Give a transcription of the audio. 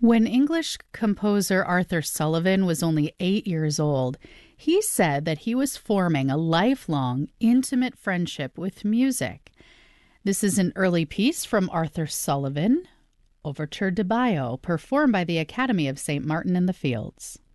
When English composer Arthur Sullivan was only 8 years old, he said that he was forming a lifelong, intimate friendship with music. This is an early piece from Arthur Sullivan, Overture de Baillot, performed by the Academy of St. Martin in the Fields.